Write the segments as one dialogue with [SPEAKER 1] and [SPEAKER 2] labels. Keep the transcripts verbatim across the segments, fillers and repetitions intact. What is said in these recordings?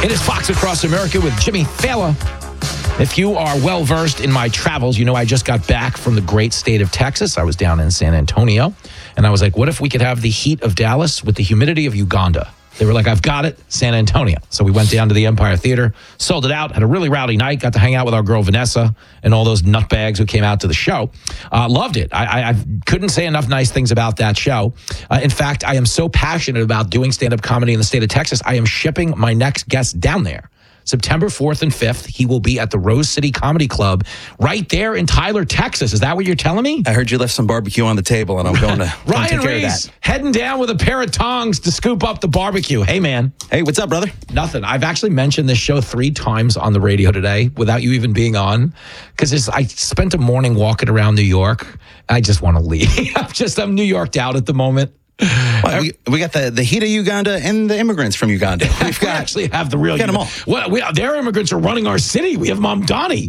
[SPEAKER 1] It is Fox Across America with Jimmy Fallon. If you are well-versed in my travels, you know I just got back from the great state of Texas. I was down in San Antonio, and I was like, what if we could have the heat of Dallas with the humidity of Uganda? They were like, I've got it, San Antonio. So we went down to the Empire Theater, sold it out, had a really rowdy night, got to hang out with our girl Vanessa and all those nutbags who came out to the show. Uh, loved it. I, I, I couldn't say enough nice things about that show. Uh, in fact, I am so passionate about doing stand-up comedy in the state of Texas, I am shipping my next guest down there. September fourth and fifth, he will be at the Rose City Comedy Club right there in Tyler, Texas. Is that what you're telling me?
[SPEAKER 2] I heard you left some barbecue on the table, and I'm going to
[SPEAKER 1] Ryan
[SPEAKER 2] take care
[SPEAKER 1] Reese,
[SPEAKER 2] of that.
[SPEAKER 1] heading down with a pair of tongs to scoop up the barbecue. Hey, man.
[SPEAKER 2] Hey, what's up, brother?
[SPEAKER 1] Nothing. I've actually mentioned this show three times on the radio today without you even being on, because I spent a morning walking around New York. I just want to leave. I'm just, I'm New Yorked out at the moment.
[SPEAKER 2] Well, we, we got the, the heat of Uganda and the immigrants from Uganda. We've got,
[SPEAKER 1] we actually have the real.
[SPEAKER 2] Get them all.
[SPEAKER 1] Well, we, their immigrants are running our city. We have Mamdani.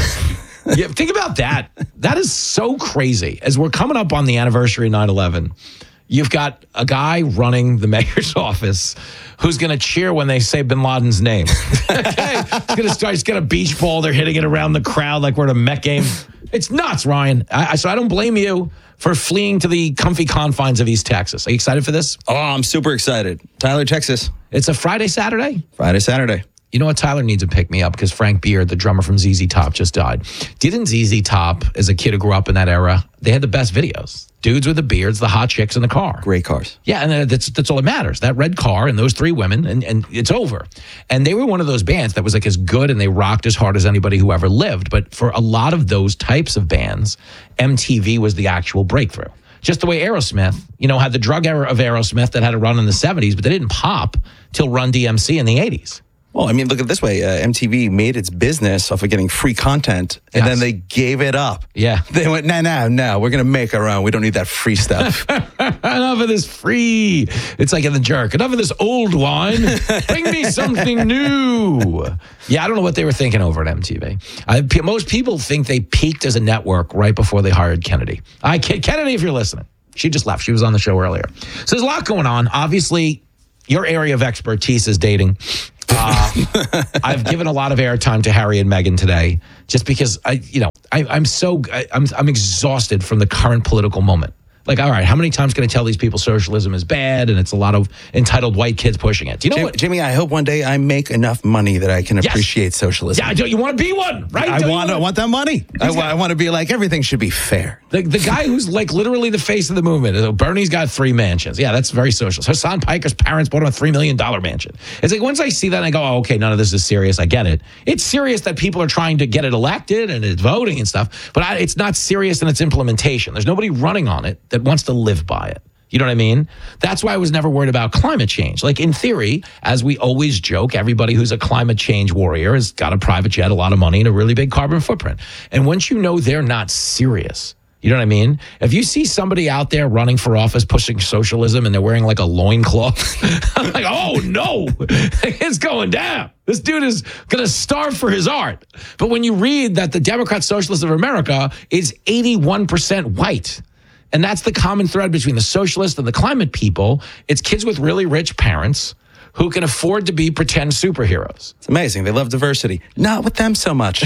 [SPEAKER 1] Yeah, think about that. That is so crazy. As we're coming up on the anniversary of nine eleven, you've got a guy running the mayor's office who's going to cheer when they say Bin Laden's name. Okay? He's going to start. He's got a beach ball. They're hitting it around the crowd like we're at a Met game. It's nuts, Ryan. I, so I don't blame you for fleeing to the comfy confines of East Texas. Are you excited for this?
[SPEAKER 2] Oh, I'm super excited. Tyler, Texas.
[SPEAKER 1] It's a Friday, Saturday?
[SPEAKER 2] Friday, Saturday.
[SPEAKER 1] You know what? Tyler needs to pick me up because Frank Beard, the drummer from Z Z Top, just died. Didn't Z Z Top, as a kid who grew up in that era, they had the best videos. Dudes with the beards, the hot chicks in the car.
[SPEAKER 2] Great cars.
[SPEAKER 1] Yeah, and that's that's all that matters. That red car and those three women, and, and it's over. And they were one of those bands that was like as good and they rocked as hard as anybody who ever lived. But for a lot of those types of bands, M T V was the actual breakthrough. Just the way Aerosmith, you know, had the drug era of Aerosmith that had a run in the seventies, but they didn't pop till Run D M C in the eighties.
[SPEAKER 2] Well, I mean, look at it this way. Uh, M T V made its business off of getting free content, and
[SPEAKER 1] Yes.
[SPEAKER 2] then they gave it up.
[SPEAKER 1] Yeah.
[SPEAKER 2] They went, no, no, no, we're going to make our own. We don't need that free stuff.
[SPEAKER 1] Enough of this free. It's like in The Jerk. Enough of this old wine. Bring me something new. Yeah, I don't know what they were thinking over at M T V. I, p- most people think they peaked as a network right before they hired Kennedy. I Kennedy, if you're listening. She just left. She was on the show earlier. So there's a lot going on. Obviously, your area of expertise is dating. Uh, I've given a lot of airtime to Harry and Meghan today, just because I, you know, I, I'm so I, I'm I'm exhausted from the current political moment. Like, all right, how many times can I tell these people socialism is bad and it's a lot of entitled white kids pushing it? Do you know
[SPEAKER 2] Jim,
[SPEAKER 1] what?
[SPEAKER 2] Jimmy, I hope one day I make enough money that I can
[SPEAKER 1] Yes.
[SPEAKER 2] appreciate socialism.
[SPEAKER 1] Yeah, don't you want to be one, right?
[SPEAKER 2] I
[SPEAKER 1] Don't you
[SPEAKER 2] want, I
[SPEAKER 1] wanna-
[SPEAKER 2] want that money. I, wa- I want to be like, everything should be fair.
[SPEAKER 1] The, the guy who's like literally the face of the movement. uh, Bernie's got three mansions. Yeah, that's very socialist. Hassan Piker's parents bought him a three million dollars mansion. It's like once I see that, I go, oh, okay, none of this is serious. I get it. It's serious that people are trying to get it elected and it's voting and stuff, but I, it's not serious in its implementation. There's nobody running on it that wants to live by it. You know what I mean? That's why I was never worried about climate change. Like in theory, as we always joke, everybody who's a climate change warrior has got a private jet, a lot of money, and a really big carbon footprint. And once you know they're not serious, you know what I mean? If you see somebody out there running for office pushing socialism and they're wearing like a loincloth, I'm like, oh no, it's going down. This dude is going to starve for his art. But when you read that the Democrat Socialists of America is eighty-one percent white, and that's the common thread between the socialists and the climate people, it's kids with really rich parents who can afford to be pretend superheroes.
[SPEAKER 2] It's amazing. They love diversity. Not with them so much.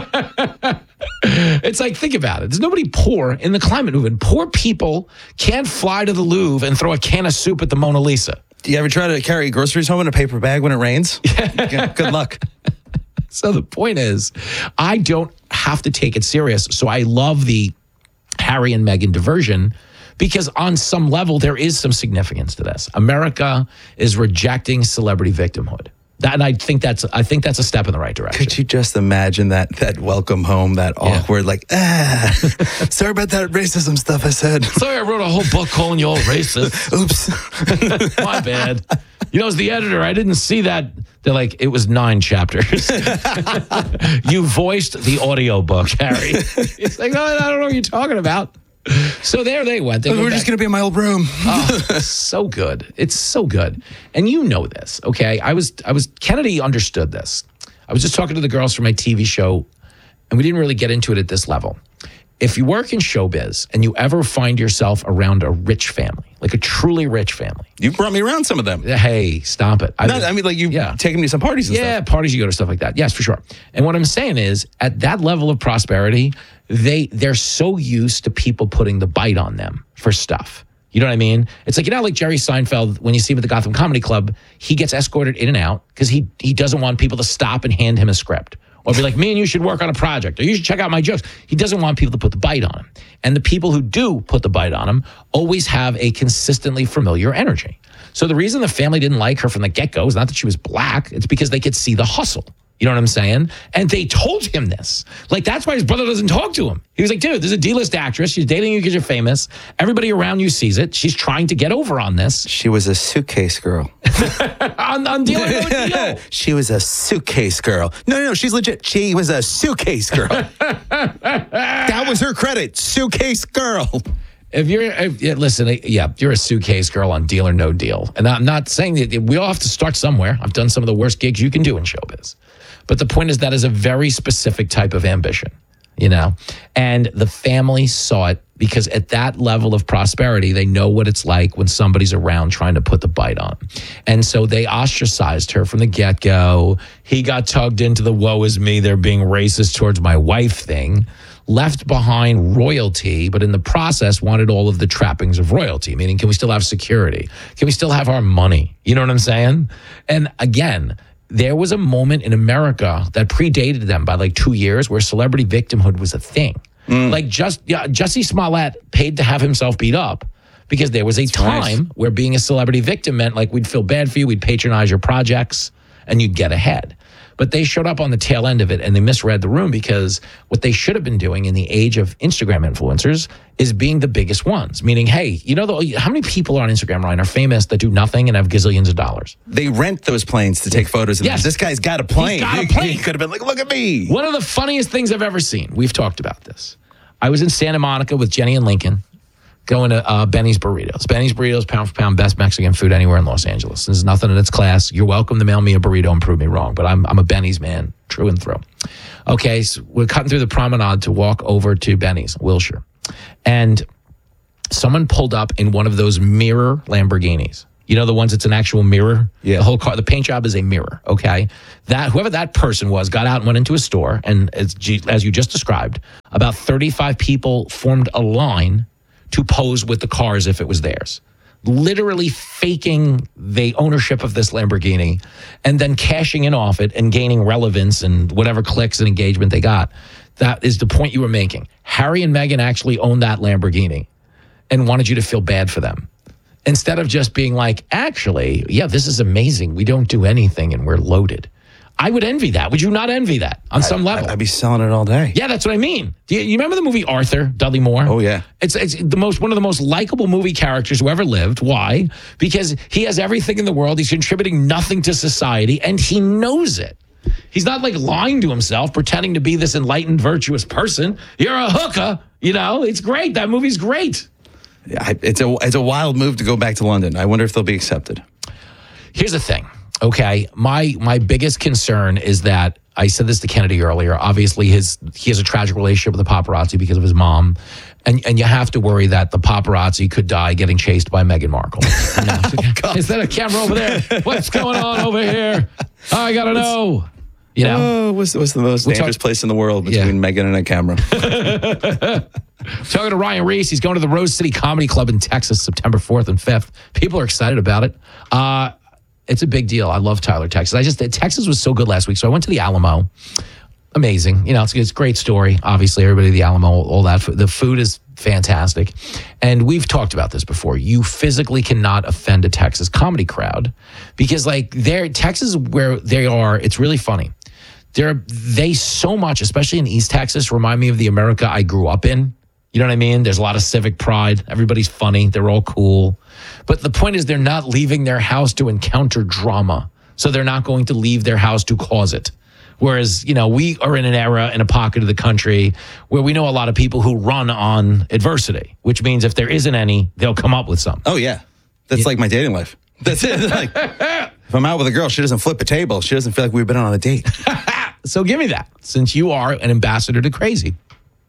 [SPEAKER 1] It's like, think about it. There's nobody poor in the climate movement. Poor people can't fly to the Louvre and throw a can of soup at the Mona Lisa.
[SPEAKER 2] Do you ever try to carry groceries home in a paper bag when it rains? Yeah, good luck.
[SPEAKER 1] So the point is, I don't have to take it serious. So I love the Harry and Meghan diversion, because on some level, there is some significance to this. America is rejecting celebrity victimhood. That, and I think that's I think that's a step in the right direction.
[SPEAKER 2] Could you just imagine that that welcome home, that
[SPEAKER 1] Yeah.
[SPEAKER 2] awkward, like, ah, sorry about that racism stuff I said.
[SPEAKER 1] Sorry, I wrote a whole book calling you all racist.
[SPEAKER 2] Oops.
[SPEAKER 1] My bad. You know, as the editor, I didn't see that. They're like, it was nine chapters. You voiced the audio book, Harry. It's like, no, I don't know what you're talking about. So there they went. They
[SPEAKER 2] We're
[SPEAKER 1] go
[SPEAKER 2] just
[SPEAKER 1] back.
[SPEAKER 2] going to be in my old room.
[SPEAKER 1] Oh, so good. It's so good. And you know this, okay? I was, I was, Kennedy understood this. I was just talking to the girls from my T V show, and we didn't really get into it at this level. If you work in showbiz and you ever find yourself around a rich family, like a truly rich family.
[SPEAKER 2] You brought me around some of them.
[SPEAKER 1] Hey, stop it.
[SPEAKER 2] No, I mean, like you
[SPEAKER 1] yeah.
[SPEAKER 2] taking me to some parties and
[SPEAKER 1] yeah,
[SPEAKER 2] stuff.
[SPEAKER 1] parties you go to, stuff like that. Yes, for sure. And what I'm saying is, at that level of prosperity, they, they're so used to people putting the bite on them for stuff. You know what I mean? It's like, you know, like Jerry Seinfeld, when you see him at the Gotham Comedy Club, he gets escorted in and out because he, he doesn't want people to stop and hand him a script. Or be like, me and you should work on a project. Or you should check out my jokes. He doesn't want people to put the bite on him. And the people who do put the bite on him always have a consistently familiar energy. So the reason the family didn't like her from the get-go is not that she was black. It's because they could see the hustle. You know what I'm saying? And they told him this. Like, that's why his brother doesn't talk to him. He was like, dude, there's a D-list actress. She's dating you because you're famous. Everybody around you sees it. She's trying to get over on this.
[SPEAKER 2] She was a suitcase girl.
[SPEAKER 1] on, on Deal or No Deal.
[SPEAKER 2] She was a suitcase girl. No, no, no, she's legit. She was a suitcase girl. That was her credit. Suitcase girl.
[SPEAKER 1] If you're, if, yeah, listen, yeah, you're a suitcase girl on Deal or No Deal. And I'm not saying that we all have to start somewhere. I've done some of the worst gigs you can do in showbiz. But the point is that is a very specific type of ambition, you know? And the family saw it because at that level of prosperity, they know what it's like when somebody's around trying to put the bite on. And so they ostracized her from the get-go. He got tugged into the woe is me, they're being racist towards my wife thing. Left behind royalty, but in the process wanted all of the trappings of royalty, meaning can we still have security? Can we still have our money? You know what I'm saying? And again, there was a moment in America that predated them by like two years where celebrity victimhood was a thing. Mm. Like just yeah, Jussie Smollett paid to have himself beat up because there was a That's time nice. where being a celebrity victim meant like we'd feel bad for you, we'd patronize your projects, and you'd get ahead. But they showed up on the tail end of it and they misread the room because what they should have been doing in the age of Instagram influencers is being the biggest ones. Meaning, hey, you know, the, how many people on Instagram, Ryan, are famous that do nothing and have gazillions of dollars?
[SPEAKER 2] They rent those planes to take photos of
[SPEAKER 1] yes.
[SPEAKER 2] them. This guy's got a plane.
[SPEAKER 1] He's got a plane.
[SPEAKER 2] He could have been like, look at me.
[SPEAKER 1] One of the funniest things I've ever seen. We've talked about this. I was in Santa Monica with Jenny and Lincoln going to uh, Benny's Burritos. Benny's Burritos, pound for pound, best Mexican food anywhere in Los Angeles. There's nothing in its class. You're welcome to mail me a burrito and prove me wrong, but I'm I'm a Benny's man, true and through. Okay, so we're cutting through the promenade to walk over to Benny's, Wilshire. And someone pulled up in one of those mirror Lamborghinis. You know, the ones that's an actual mirror?
[SPEAKER 2] Yeah.
[SPEAKER 1] The whole car, the paint job is a mirror, okay? That whoever that person was got out and went into a store, and as, as you just described, about thirty-five people formed a line to pose with the car as if it was theirs. Literally faking the ownership of this Lamborghini and then cashing in off it and gaining relevance and whatever clicks and engagement they got. That is the point you were making. Harry and Meghan actually owned that Lamborghini and wanted you to feel bad for them. Instead of just being like, actually, yeah, this is amazing. We don't do anything and we're loaded. I would envy that. Would you not envy that on some level?
[SPEAKER 2] I'd be selling it all day.
[SPEAKER 1] Yeah, that's what I mean. Do you, you remember the movie Arthur, Dudley Moore?
[SPEAKER 2] Oh, yeah.
[SPEAKER 1] It's it's the most one of the most likable movie characters who ever lived. Why? Because he has everything in the world. He's contributing nothing to society, and he knows it. He's not like lying to himself, pretending to be this enlightened, virtuous person. You're a hooker. You know, it's great. That movie's great.
[SPEAKER 2] I, it's a it's a wild move to go back to London. I wonder if they'll be accepted.
[SPEAKER 1] Here's the thing. Okay, my my biggest concern is that I said this to Kennedy earlier. Obviously, his he has a tragic relationship with the paparazzi because of his mom, and and you have to worry that the paparazzi could die getting chased by Meghan Markle. You know? oh, Is that a camera over there? What's going on over here? I gotta know. You know,
[SPEAKER 2] oh, what's, what's the most we'll dangerous talk, place in the world between yeah. Meghan and a camera?
[SPEAKER 1] Talking to Ryan Reese, he's going to the Rose City Comedy Club in Texas, September fourth and fifth. People are excited about it. Uh, It's a big deal. I love Tyler, Texas. I just Texas was so good last week, so I went to the Alamo. Amazing, you know, it's, it's a great story. Obviously, everybody at the Alamo, all that. The food is fantastic, and we've talked about this before. You physically cannot offend a Texas comedy crowd because, like, they're Texas where they are. It's really funny. They're they so much, especially in East Texas, remind me of the America I grew up in. You know what I mean? There's a lot of civic pride. Everybody's funny. They're all cool. But the point is they're not leaving their house to encounter drama. So they're not going to leave their house to cause it. Whereas, you know, we are in an era, in a pocket of the country where we know a lot of people who run on adversity, which means if there isn't any, they'll come up with some.
[SPEAKER 2] Oh, yeah. That's yeah. like my dating life. That's it. Like, if I'm out with a girl, she doesn't flip a table. She doesn't feel like we've been on a date.
[SPEAKER 1] So give me that, since you are an ambassador to crazy.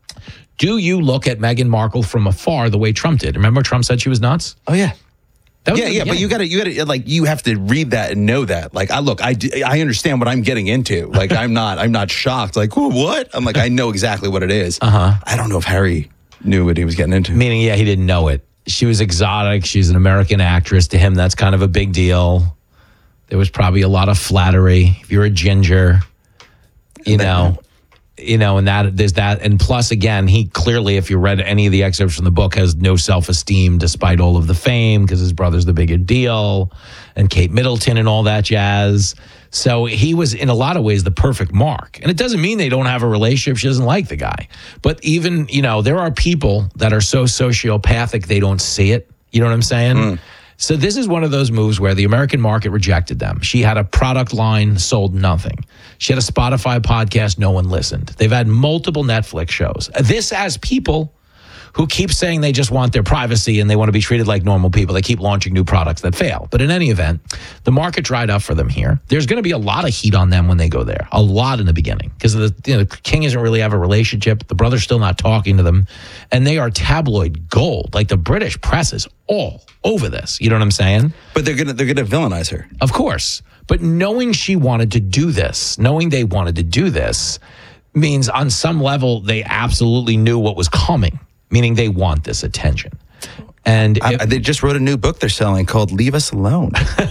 [SPEAKER 1] Do you look at Meghan Markle from afar the way Trump did? Remember Trump said she was nuts?
[SPEAKER 2] Oh, yeah.
[SPEAKER 1] That was
[SPEAKER 2] Yeah, yeah, but you got to, you got to, like, you have to read that and know that. Like, I look, I, do- I understand what I'm getting into. Like, I'm not, I'm not shocked. Like, "Ooh, what? I'm like, I know exactly what it is.
[SPEAKER 1] Uh-huh.
[SPEAKER 2] I don't know if Harry knew what he was getting into.
[SPEAKER 1] Meaning, yeah, he didn't know it. She was exotic. She's an American actress. To him, that's kind of a big deal. There was probably a lot of flattery. If you're a ginger, you know, you know, and that there's that. And plus, again, he clearly, if you read any of the excerpts from the book, has no self-esteem despite all of the fame because his brother's the bigger deal and Kate Middleton and all that jazz. So he was, in a lot of ways, the perfect mark. And it doesn't mean they don't have a relationship. She doesn't like the guy. But even, you know, there are people that are so sociopathic they don't see it. You know what I'm saying? Mm. So this is one of those moves where the American market rejected them. She had a product line, sold nothing. She had a Spotify podcast, no one listened. They've had multiple Netflix shows. This as people who keep saying they just want their privacy and they want to be treated like normal people. They keep launching new products that fail. But in any event, the market dried up for them here. There's going to be a lot of heat on them when they go there. A lot in the beginning. Because the, you know, the king doesn't really have a relationship. The brother's still not talking to them. And they are tabloid gold. Like the British press is all over this. You know what I'm saying?
[SPEAKER 2] But they're gonna they're gonna villainize her.
[SPEAKER 1] Of course. But knowing she wanted to do this, knowing they wanted to do this, means on some level they absolutely knew what was coming. Meaning they want this attention. And
[SPEAKER 2] I,
[SPEAKER 1] if,
[SPEAKER 2] they just wrote a new book they're selling called Leave Us Alone.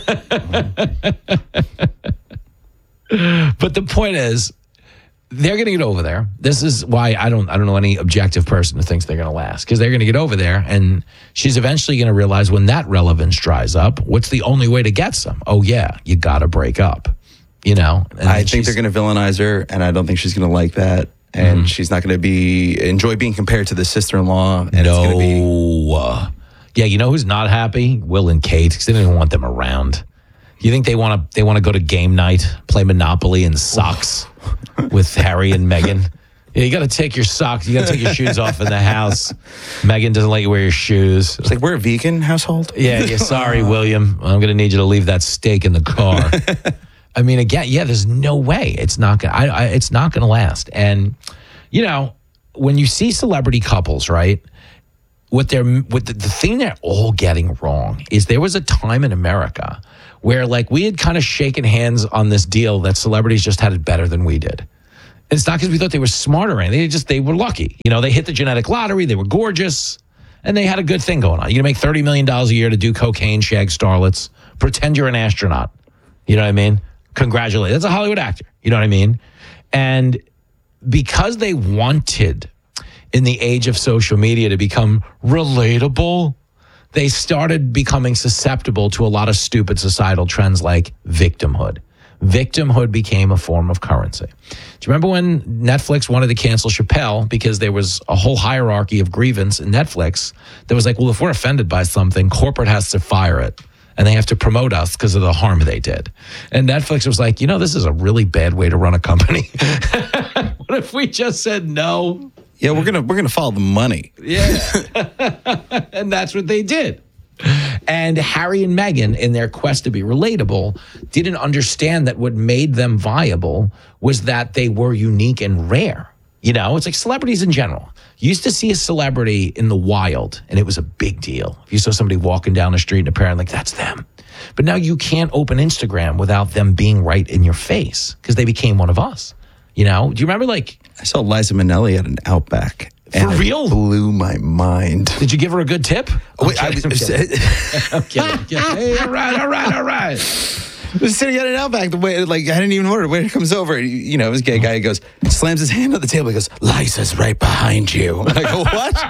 [SPEAKER 1] But the point is, they're going to get over there. This is why I don't I don't know any objective person who thinks they're going to last. Because they're going to get over there, and she's eventually going to realize when that relevance dries up, what's the only way to get some? Oh, yeah, you got to break up. You know? And
[SPEAKER 2] I think they're going to villainize her, and I don't think she's going to like that. And mm-hmm. she's not going to be enjoy being compared to the sister-in-law. And
[SPEAKER 1] no.
[SPEAKER 2] It's going to be...
[SPEAKER 1] Uh, yeah, you know who's not happy? Will and Kate, because they don't even want them around. You think they want to they want to go to game night, play Monopoly in socks with Harry and Meghan? Yeah, you got to take your socks. You got to take your shoes off in the house. Meghan doesn't let you wear your shoes.
[SPEAKER 2] It's like, we're a vegan household?
[SPEAKER 1] Yeah, yeah. Sorry, William. I'm going to need you to leave that steak in the car. I mean, again, yeah, there's no way it's not going. I, I, it's not going to last. And you know, when you see celebrity couples, right? What they're what the, the thing they're all getting wrong is there was a time in America where like we had kind of shaken hands on this deal that celebrities just had it better than we did. And it's not because we thought they were smarter or anything. They just they were lucky. You know, they hit the genetic lottery. They were gorgeous, and they had a good thing going on. You gonna make thirty million dollars a year to do cocaine, shag starlets, pretend you're an astronaut. You know what I mean? Congratulations. That's a Hollywood actor. You know what I mean? And because they wanted, in the age of social media, to become relatable, they started becoming susceptible to a lot of stupid societal trends like victimhood. Victimhood became a form of currency. Do you remember when Netflix wanted to cancel Chappelle because there was a whole hierarchy of grievance in Netflix that was like, well, if we're offended by something, corporate has to fire it. And they have to promote us because of the harm they did. And Netflix was like, you know, this is a really bad way to run a company. What if we just said no?
[SPEAKER 2] Yeah, we're gonna we're gonna follow the money.
[SPEAKER 1] Yeah, and that's what they did. And Harry and Meghan, in their quest to be relatable, didn't understand that what made them viable was that they were unique and rare. You know, it's like celebrities in general. You used to see a celebrity in the wild, and it was a big deal. If you saw somebody walking down the street and apparently like, that's them. But now you can't open Instagram without them being right in your face because they became one of us. You know? Do you remember, like...
[SPEAKER 2] I saw Liza Minnelli at an Outback.
[SPEAKER 1] For real?
[SPEAKER 2] It blew my mind.
[SPEAKER 1] Did you give her a good tip?
[SPEAKER 2] Oh, wait, I was...
[SPEAKER 1] I'm kidding. I'm kidding. Hey, all right, all right, all right.
[SPEAKER 2] I was sitting at an Outback. The way, like, I didn't even order. The waiter comes over. You know, it was a gay guy. He goes, slams his hand on the table. He goes, Liza's right behind you. I go,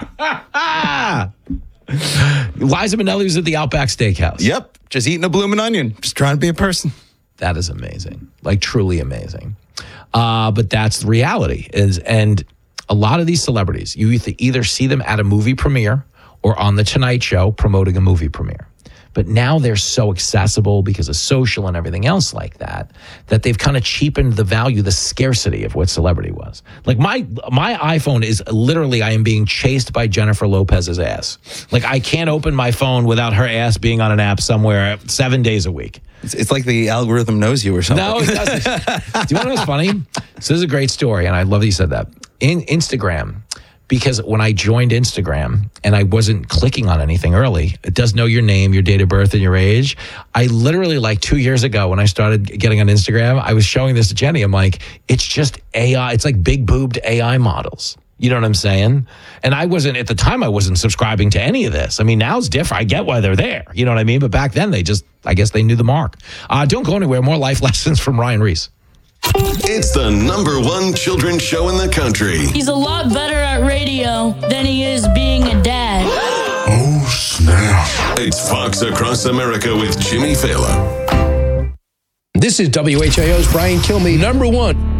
[SPEAKER 2] what?
[SPEAKER 1] Liza Minnelli was at the Outback Steakhouse.
[SPEAKER 2] Yep. Just eating a bloomin' onion. Just trying to be a person.
[SPEAKER 1] That is amazing. Like, truly amazing. Uh, but that's the reality. Is And a lot of these celebrities, you either see them at a movie premiere or on The Tonight Show promoting a movie premiere. But now they're so accessible because of social and everything else like that, that they've kind of cheapened the value, the scarcity of what celebrity was. Like my my iPhone is literally, I am being chased by Jennifer Lopez's ass. Like I can't open my phone without her ass being on an app somewhere seven days a week.
[SPEAKER 2] It's, it's like the algorithm knows you or something.
[SPEAKER 1] No, it doesn't. Do you want to know what's funny? So this is a great story, and I love that you said that. In Instagram because when I joined Instagram and I wasn't clicking on anything early, it does know your name, your date of birth, and your age. I literally, like two years ago when I started getting on Instagram, I was showing this to Jenny. I'm like, it's just A I. It's like big boobed A I models. You know what I'm saying? And I wasn't, at the time, I wasn't subscribing to any of this. I mean, now it's different. I get why they're there. You know what I mean? But back then, they just, I guess they knew the mark. Uh, don't go anywhere. More life lessons from Ryan Reese.
[SPEAKER 3] It's the number one children's show in the country.
[SPEAKER 4] He's a lot better at radio than he is being a dad.
[SPEAKER 3] Oh, snap. It's Fox Across America with Jimmy Fallon.
[SPEAKER 5] This is W H I O's Brian Kilmeade, number one.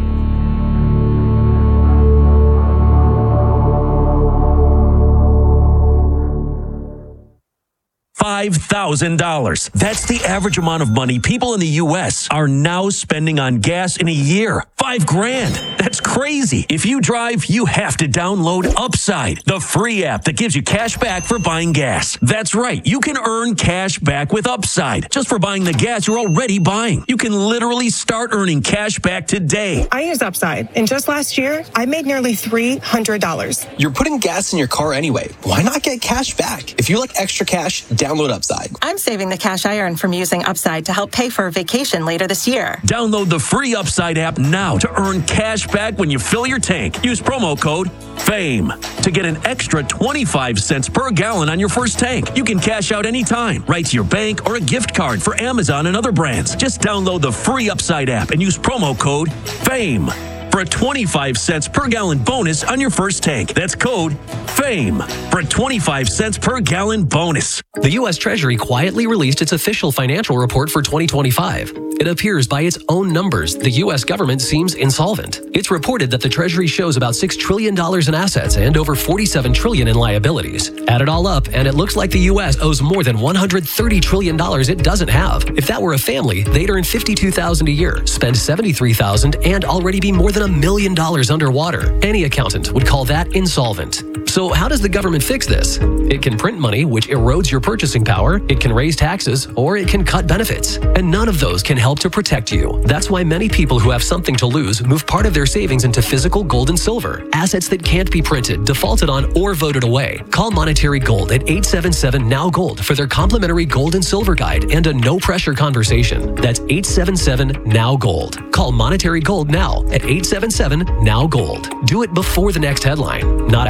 [SPEAKER 6] five thousand dollars. That's the average amount of money people in the U S are now spending on gas in a year. Five grand. That's crazy. If you drive, you have to download Upside, the free app that gives you cash back for buying gas. That's right. You can earn cash back with Upside just for buying the gas you're already buying. You can literally start earning cash back today.
[SPEAKER 7] I use Upside, and just last year, I made nearly three hundred dollars.
[SPEAKER 8] You're putting gas in your car anyway. Why not get cash back? If you like extra cash, download Upside.
[SPEAKER 7] I'm saving the cash I earn from using Upside to help pay for a vacation later this year.
[SPEAKER 6] Download the free Upside app now to earn cash back when you fill your tank. Use promo code FAME to get an extra twenty-five cents per gallon on your first tank. You can cash out anytime, right to your bank or a gift card for Amazon and other brands. Just download the free Upside app and use promo code FAME for a twenty-five cents per gallon bonus on your first tank. That's code FAME for a twenty-five cents per gallon bonus.
[SPEAKER 9] The U S Treasury quietly released its official financial report for twenty twenty-five. It appears by its own numbers, the U S government seems insolvent. It's reported that the Treasury shows about six trillion dollars in assets and over forty-seven trillion dollars in liabilities. Add it all up, and it looks like the U S owes more than one hundred thirty trillion dollars it doesn't have. If that were a family, they'd earn fifty-two thousand dollars a year, spend seventy-three thousand dollars, and already be more than a million dollars underwater. Any accountant would call that insolvent. So how does the government fix this? It can print money, which erodes your purchasing power. It can raise taxes, or it can cut benefits. And none of those can help to protect you. That's why many people who have something to lose move part of their savings into physical gold and silver, assets that can't be printed, defaulted on, or voted away. Call Monetary Gold at eight seven seven N O W Gold for their complimentary gold and silver guide and a no-pressure conversation. That's eight seven seven N O W Gold. Call Monetary Gold now at eight seven seven N O W Gold. Do it before the next headline, not after.